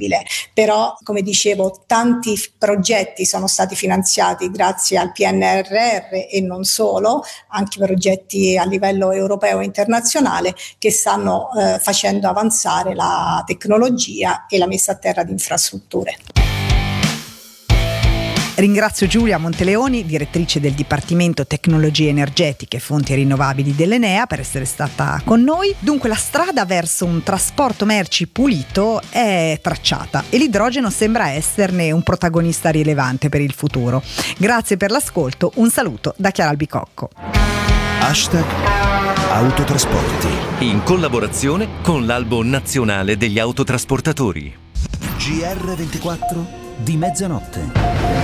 sostenibile. Però, come dicevo, tanti progetti sono stati finanziati grazie al PNRR e non solo, anche progetti a livello europeo e internazionale che stanno facendo avanzare la tecnologia e la messa a terra di infrastrutture. Ringrazio Giulia Monteleoni, direttrice del Dipartimento Tecnologie Energetiche e Fonti Rinnovabili dell'Enea, per essere stata con noi. Dunque la strada verso un trasporto merci pulito è tracciata e l'idrogeno sembra esserne un protagonista rilevante per il futuro. Grazie per l'ascolto, un saluto da Chiara Albicocco. #Autotrasporti, in collaborazione con l'Albo Nazionale degli Autotrasportatori. GR24 di mezzanotte.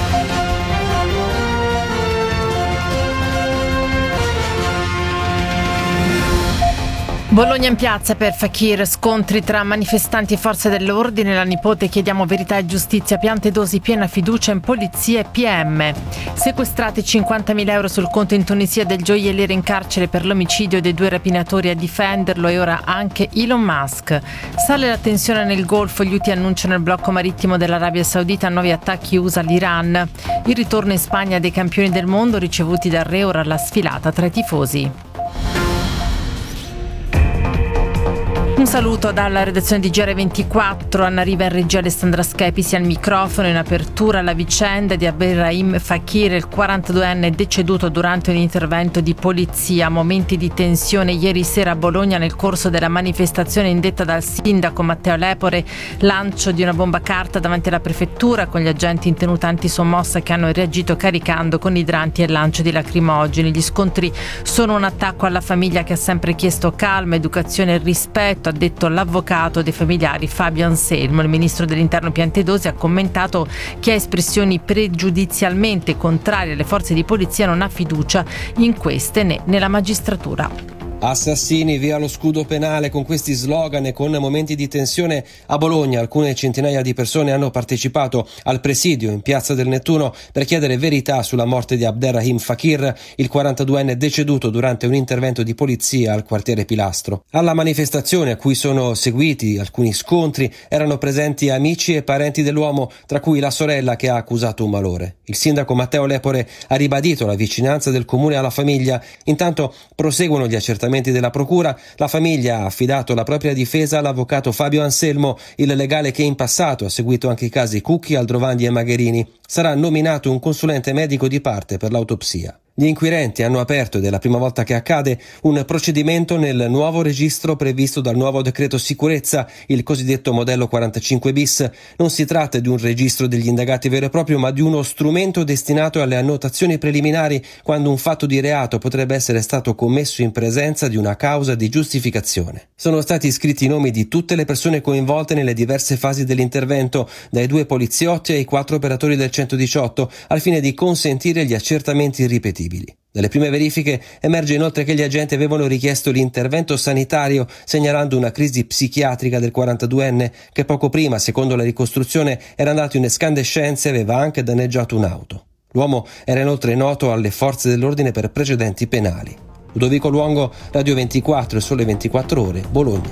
Bologna in piazza per Fakir, scontri tra manifestanti e forze dell'ordine, la nipote chiediamo verità e giustizia, Piantedosi piena fiducia in polizia e PM. Sequestrati 50.000 euro sul conto in Tunisia del gioielliere in carcere per l'omicidio dei 2 rapinatori, a difenderlo e ora anche Elon Musk. Sale la tensione nel Golfo, gli Houthi annunciano il blocco marittimo dell'Arabia Saudita, nuovi attacchi USA all'Iran. Il ritorno in Spagna dei campioni del mondo ricevuti dal re, ora la sfilata tra i tifosi. Un saluto dalla redazione di GR24, Anna Riva in regia, Alessandra Schepisi al microfono. In apertura la vicenda di Abderrahim Fakir, il 42enne deceduto durante un intervento di polizia. Momenti di tensione ieri sera a Bologna nel corso della manifestazione indetta dal sindaco Matteo Lepore, lancio di una bomba carta davanti alla prefettura con gli agenti in tenuta antisommossa che hanno reagito caricando con idranti e lancio di lacrimogeni. Gli scontri sono un attacco alla famiglia che ha sempre chiesto calma, educazione e rispetto, ha detto l'avvocato dei familiari Fabio Anselmo. Il ministro dell'Interno Piantedosi ha commentato che ha espressioni pregiudizialmente contrarie alle forze di polizia, non ha fiducia in queste né nella magistratura. Assassini, via lo scudo penale. Con questi slogan e con momenti di tensione a Bologna, alcune centinaia di persone hanno partecipato al presidio in Piazza del Nettuno per chiedere verità sulla morte di Abderrahim Fakir, il 42enne deceduto durante un intervento di polizia al quartiere Pilastro. Alla manifestazione, a cui sono seguiti alcuni scontri, erano presenti amici e parenti dell'uomo, tra cui la sorella che ha accusato un malore. Il sindaco Matteo Lepore ha ribadito la vicinanza del comune alla famiglia. Intanto proseguono gli accertamenti della procura. La famiglia ha affidato la propria difesa all'avvocato Fabio Anselmo, il legale che in passato ha seguito anche i casi Cucchi, Aldrovandi e Magherini. Sarà nominato un consulente medico di parte per l'autopsia. Gli inquirenti hanno aperto, ed è la prima volta che accade, un procedimento nel nuovo registro previsto dal nuovo decreto sicurezza, il cosiddetto modello 45 bis. Non si tratta di un registro degli indagati vero e proprio, ma di uno strumento destinato alle annotazioni preliminari quando un fatto di reato potrebbe essere stato commesso in presenza di una causa di giustificazione. Sono stati iscritti i nomi di tutte le persone coinvolte nelle diverse fasi dell'intervento, dai 2 poliziotti ai 4 operatori del 118, al fine di consentire gli accertamenti ripetibili. Dalle prime verifiche emerge inoltre che gli agenti avevano richiesto l'intervento sanitario, segnalando una crisi psichiatrica del 42enne che poco prima, secondo la ricostruzione, era andato in escandescenza e aveva anche danneggiato un'auto. L'uomo era inoltre noto alle forze dell'ordine per precedenti penali. Ludovico Luongo, Radio 24 e Sole 24 Ore, Bologna.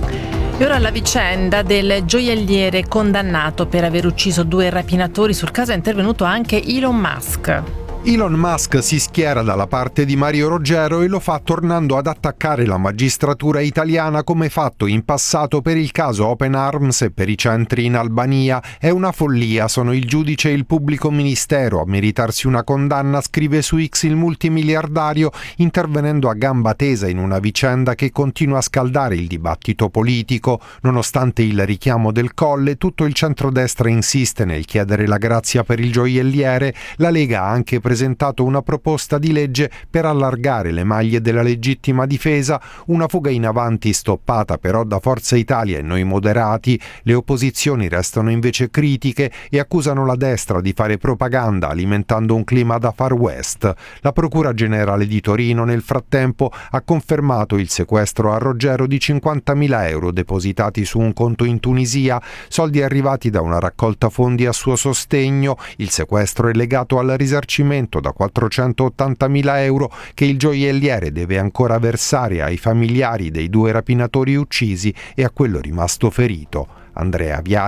E ora la vicenda del gioielliere condannato per aver ucciso 2 rapinatori. Sul caso è intervenuto anche Elon Musk. Elon Musk si schiera dalla parte di Mario Roggero e lo fa tornando ad attaccare la magistratura italiana come fatto in passato per il caso Open Arms e per i centri in Albania. È una follia, sono il giudice e il pubblico ministero a meritarsi una condanna, scrive su X il multimiliardario, intervenendo a gamba tesa in una vicenda che continua a scaldare il dibattito politico. Nonostante il richiamo del Colle, tutto il centrodestra insiste nel chiedere la grazia per il gioielliere. La Lega ha anche presentato una proposta di legge per allargare le maglie della legittima difesa, una fuga in avanti stoppata però da Forza Italia e Noi Moderati. Le opposizioni restano invece critiche e accusano la destra di fare propaganda alimentando un clima da Far West. La Procura Generale di Torino nel frattempo ha confermato il sequestro a Roggero di 50.000 euro depositati su un conto in Tunisia, soldi arrivati da una raccolta fondi a suo sostegno. Il sequestro è legato al risarcimento da 480.000 euro che il gioielliere deve ancora versare ai familiari dei 2 rapinatori uccisi e a quello rimasto ferito. Andrea Viali.